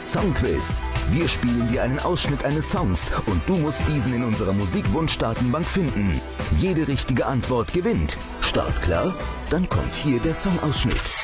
Das Songquiz. Wir spielen dir einen Ausschnitt eines Songs und du musst diesen in unserer Musikwunschdatenbank finden. Jede richtige Antwort gewinnt. Start klar? Dann kommt hier der Songausschnitt.